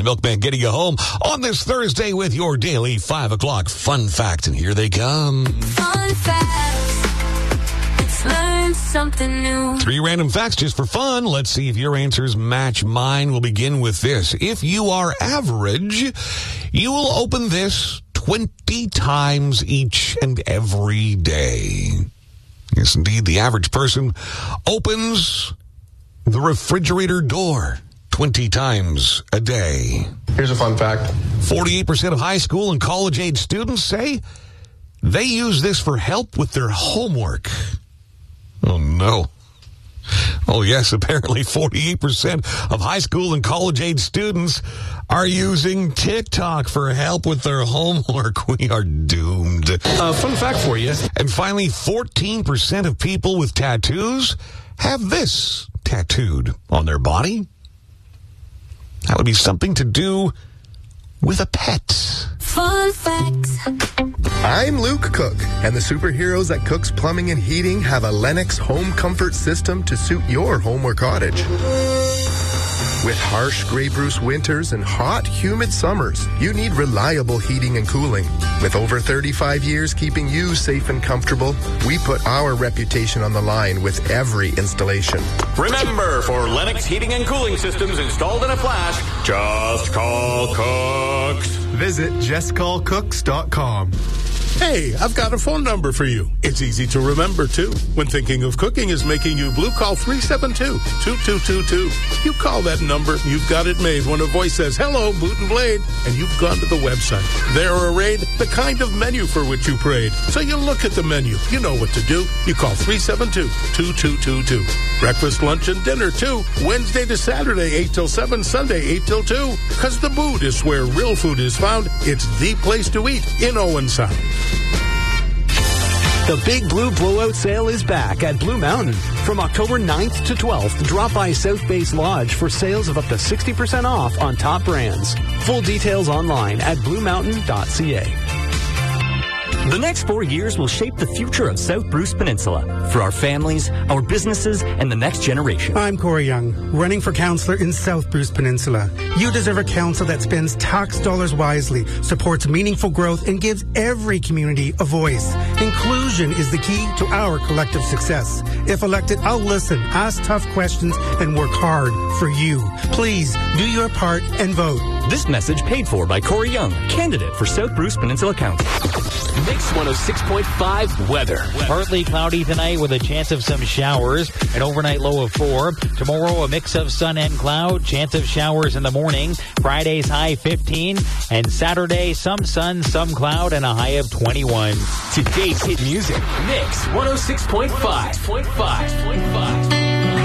the Milkman getting you home on this Thursday with your daily 5 o'clock fun facts. And here they come. Fun facts. Let's learn something new. 3 random facts just for fun. Let's see if your answers match mine. We'll begin with this. If you are average, you will open this 20 times each and every day. Yes, indeed, the average person opens the refrigerator door 20 times a day. Here's a fun fact. 48% of high school and college-age students say they use this for help with their homework. Oh, no. Oh, yes, apparently 48% of high school and college-age students are using TikTok for help with their homework. We are doomed. Fun fact for you. And finally, 14% of people with tattoos have this tattooed on their body. That would be something to do with a pet. Fun facts. I'm Luke Cook, and the superheroes at Cook's Plumbing and Heating have a Lennox home comfort system to suit your home or cottage. With harsh gray Bruce winters and hot, humid summers, you need reliable heating and cooling. With over 35 years keeping you safe and comfortable, we put our reputation on the line with every installation. Remember, for Lennox heating and cooling systems installed in a flash, just call Cooks. Visit justcallcooks.com. Hey, I've got a phone number for you. It's easy to remember, too. When thinking of cooking is making you blue, call 372-2222. You call that number, you've got it made when a voice says, "Hello, Boot and Blade," and you've gone to the website. There arrayed the kind of menu for which you prayed. So you look at the menu. You know what to do. You call 372-2222. Breakfast, lunch, and dinner, too. Wednesday to Saturday, 8 till 7, Sunday, 8 till 2. Because the Boot is where real food is found. It's the place to eat in Owen Sound. The Big Blue Blowout Sale is back at Blue Mountain. From October 9th to 12th, drop by South Base Lodge for sales of up to 60% off on top brands. Full details online at bluemountain.ca. The next 4 years will shape the future of South Bruce Peninsula for our families, our businesses, and the next generation. I'm Corey Young, running for councillor in South Bruce Peninsula. You deserve a council that spends tax dollars wisely, supports meaningful growth, and gives every community a voice. Inclusion is the key to our collective success. If elected, I'll listen, ask tough questions, and work hard for you. Please do your part and vote. This message paid for by Corey Young, candidate for South Bruce Peninsula Council. Mix 106.5 weather. Partly cloudy tonight with a chance of some showers. An overnight low of 4. Tomorrow, a mix of sun and cloud. Chance of showers in the morning. Friday's high 15. And Saturday, some sun, some cloud, and a high of 21. Today's hit music. Mix 106.5.